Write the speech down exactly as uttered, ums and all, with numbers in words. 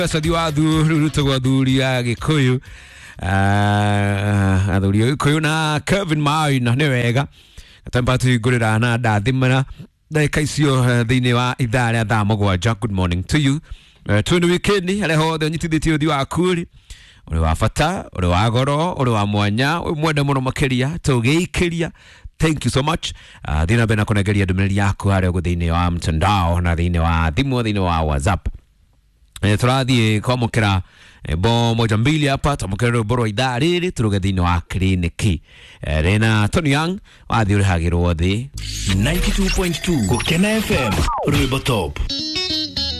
Sadi wa dhuru tugwa dhuri ya Gikuyu ah adhuri ya Gikuyu na Kevin Mai na ni wega gatemba tuyigurira na ndathimana ndagika icio thiini wa ithaa ria thaa mũgwanja. Good morning to you. Twini weekend ale hothe nyitithĩtie ũthii waku uri uri wa bata uri wa goro uri wa mwanya uri mwende muno makiria tũgĩikĩria. Thank you so much. Uh, thina bena kunegeria ndũmĩrĩri yaku harĩa ũguo thĩinĩ wa mtandao na thĩinĩ wa thimũ thĩinĩ wa WhatsApp. E, tũrathiĩ kwamũkĩra e, bo moja mbili hapa twamũkĩra rwĩmbo rwa ithaa rĩrĩ tũruge thĩinĩ wa kliniki e, rĩna Tony Young wathiĩ ũrĩhagĩrwo thĩ ninety-two point two Gũkena F M rwĩmbo top.